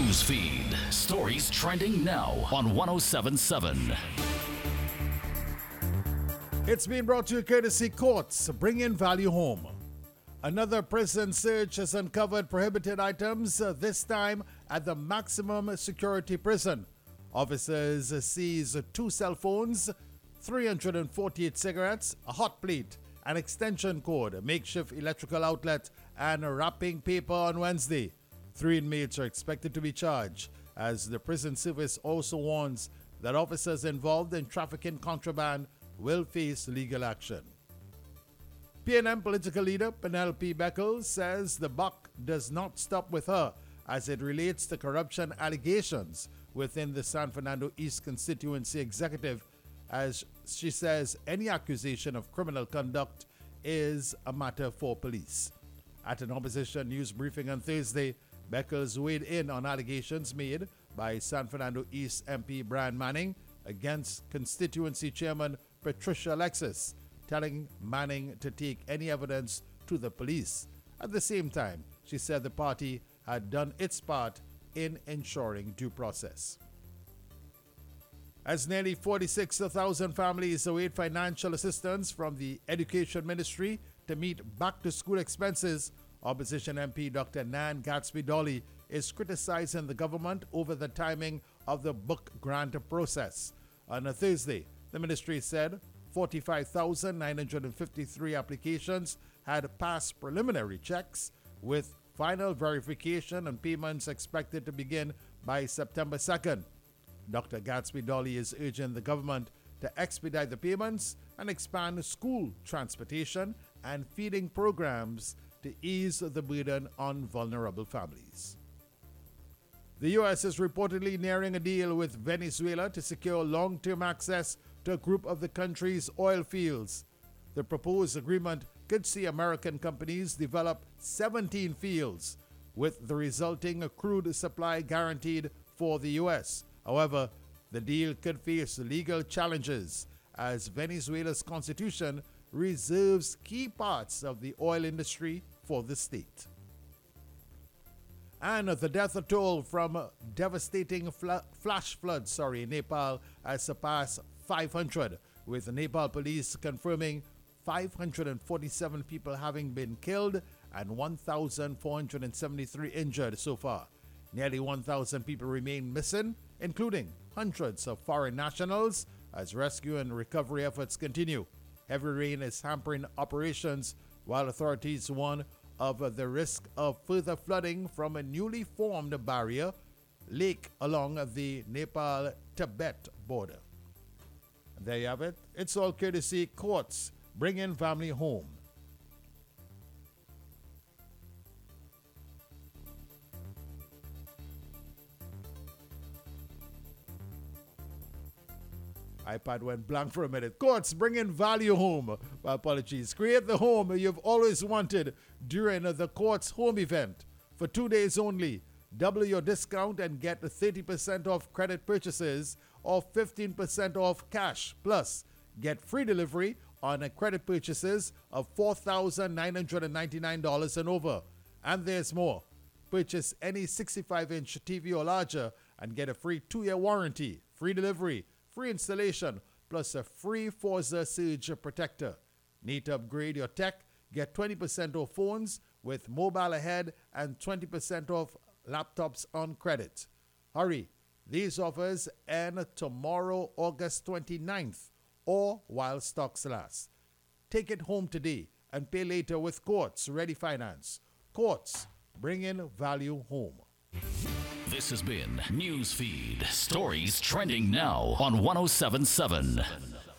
News feed. Stories trending now on 1077. It's been brought to you courtesy Courts. Bring in value home. Another prison search has uncovered prohibited items, this time at the maximum security prison. Officers seize 2 cell phones, 348 cigarettes, a hot plate, an extension cord, a makeshift electrical outlet, and wrapping paper on Wednesday. 3 inmates are expected to be charged, as the prison service also warns that officers involved in trafficking contraband will face legal action. PNM political leader Penelope Beckles says the buck does not stop with her as it relates to corruption allegations within the San Fernando East constituency executive, as she says any accusation of criminal conduct is a matter for police. At an opposition news briefing on Thursday, Beckles weighed in on allegations made by San Fernando East MP Brian Manning against constituency chairman Patricia Alexis, telling Manning to take any evidence to the police. At the same time, she said the party had done its part in ensuring due process. As nearly 46,000 families await financial assistance from the Education Ministry to meet back-to-school expenses, Opposition MP Dr. Nan Gatsby-Dolly is criticizing the government over the timing of the book grant process. On a Thursday, the ministry said 45,953 applications had passed preliminary checks, with final verification and payments expected to begin by September 2nd. Dr. Gatsby-Dolly is urging the government to expedite the payments and expand school transportation and feeding programs to ease the burden on vulnerable families. The U.S. is reportedly nearing a deal with Venezuela to secure long-term access to a group of the country's oil fields. The proposed agreement could see American companies develop 17 fields, with the resulting crude supply guaranteed for the U.S. However, the deal could face legal challenges, as Venezuela's constitution reserves key parts of the oil industry for the state. And the death toll from devastating flash floods in Nepal has surpassed 500, with Nepal police confirming 547 people having been killed and 1,473 injured so far. Nearly 1,000 people remain missing, including hundreds of foreign nationals, as rescue and recovery efforts continue. Heavy rain is hampering operations, while authorities warn of the risk of further flooding from a newly formed barrier lake along the Nepal-Tibet border. And there you have it. It's all courtesy Courts. Bring in family home. iPad went blank for a minute. Courts, bring in value home. My apologies. Create the home you've always wanted during the Courts home event. For 2 days only, double your discount and get 30% off credit purchases or 15% off cash. Plus, get free delivery on credit purchases of $4,999 and over. And there's more. Purchase any 65-inch TV or larger and get a free 2-year warranty, free delivery, free installation, plus a free Forza Surge protector. Need to upgrade your tech? Get 20% off phones with mobile ahead and 20% off laptops on credit. Hurry! These offers end tomorrow, August 29th, or while stocks last. Take it home today and pay later with Courts Ready Finance. Courts, bring in value home. This has been Newsfeed. Stories trending now on 1077.